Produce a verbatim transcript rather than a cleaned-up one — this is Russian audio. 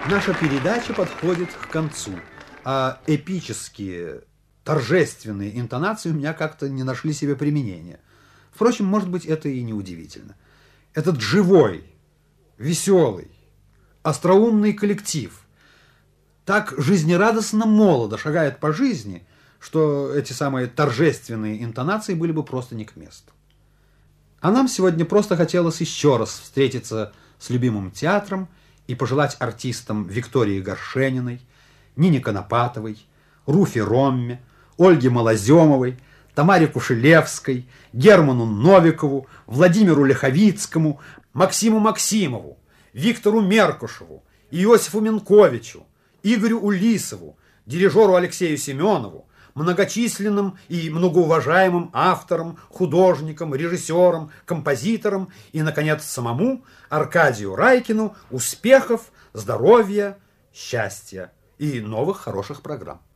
Наша передача подходит к концу, а эпические, торжественные интонации у меня как-то не нашли себе применения. Впрочем, может быть, это и не удивительно. Этот живой, веселый, остроумный коллектив так жизнерадостно молодо шагает по жизни, что эти самые торжественные интонации были бы просто не к месту. А нам сегодня просто хотелось еще раз встретиться с любимым театром и пожелать артистам Виктории Горшениной, Нине Конопатовой, Руфе Ромме, Ольге Малоземовой, Тамаре Кушелевской, Герману Новикову, Владимиру Ляховицкому, Максиму Максимову, Виктору Меркушеву, Иосифу Минковичу, Игорю Улисову, дирижеру Алексею Семенову, многочисленным и многоуважаемым авторам, художникам, режиссерам, композиторам и, наконец, самому Аркадию Райкину успехов, здоровья, счастья и новых хороших программ.